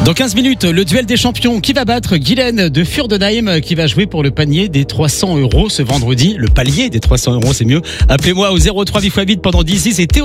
Dans 15 minutes, le duel des champions. Qui va battre Guylaine de Furdenheim qui va jouer pour le panier des 300 € ce vendredi. Le palier des 300 €, c'est mieux. Appelez-moi au 03 8x8 pendant 10 et Théo